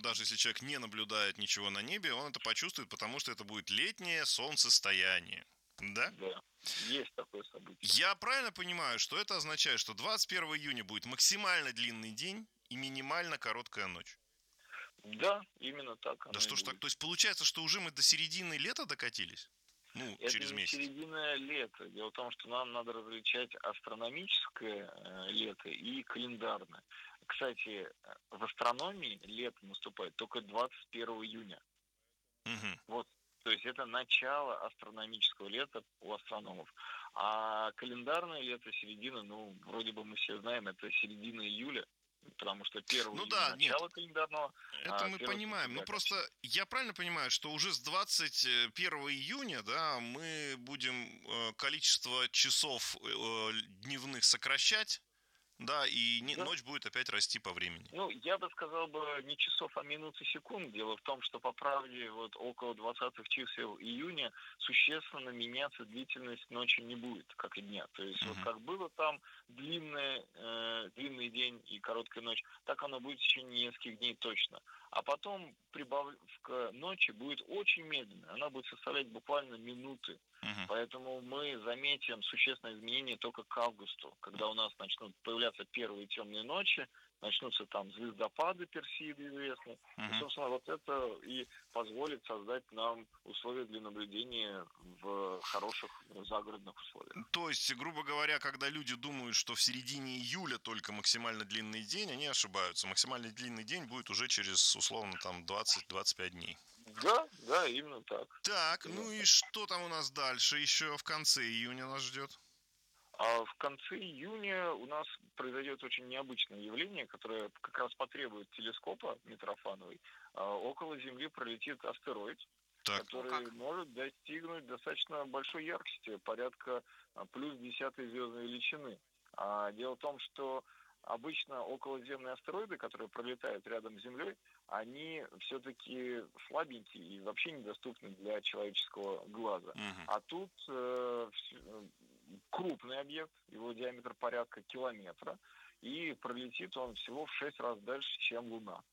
даже если человек не наблюдает ничего на небе, он это почувствует, потому что это будет летнее солнцестояние. Да? Да, есть такое событие. Я правильно понимаю, что это означает, что 21 июня будет максимально длинный день и минимально короткая ночь? Да, именно так Да оно и что ж так? будет. То есть получается, что уже мы до середины лета докатились? Ну, Это через не месяц. середина лета. Дело в том, что нам надо различать астрономическое лето и календарное. Кстати, в астрономии лето наступает только 21 июня. Мгм. Вот, то есть это начало астрономического лета у астрономов. А календарное лето, середина, ну, вроде бы мы все знаем, это середина июля, потому что 1 Ну июля да, нет, начало календарного, это а мы 1 понимаем. сентября Ну просто окончание. я правильно понимаю, что уже с 21 июня, да, мы будем количество часов дневных сокращать, да, и Да, ночь будет опять расти по времени. ну, я бы сказал бы не часов, а минут и секунд. Дело в том, что по правде вот около 20-х чисел июня существенно меняться длительность ночи не будет, как и дня. То есть вот Мгм. как было там длинный день и короткая ночь, так оно будет в течение нескольких дней точно. А потом прибавка ночи будет очень медленная. Она будет составлять буквально минуты. Мгм. Поэтому мы заметим существенное изменение только к августу, когда у нас начнут появляться первые темные ночи, начнутся там звездопады Персиды известные. И, Мгм. собственно, вот это и позволит создать нам условия для наблюдения в хороших загородных условиях. То есть, грубо говоря, когда люди думают, что в середине июля только максимально длинный день, они ошибаются. Максимально длинный день будет уже через, условно, там 20-25 дней. Да, да, именно так. Так, Именно ну и так. что там у нас дальше еще в конце июня нас ждет? А в конце июня у нас произойдет очень необычное явление, которое как раз потребует телескопа Митрофановой. Около Земли пролетит астероид, Так. О, который как. может достигнуть достаточно большой яркости, порядка плюс десятой звездной величины. Дело в том, что обычно околоземные астероиды, которые пролетают рядом с Землей, они все-таки слабенькие и вообще недоступны для человеческого глаза. Мгм. А тут крупный объект, его диаметр порядка километра, и пролетит он всего в 6 раз дальше, чем Луна.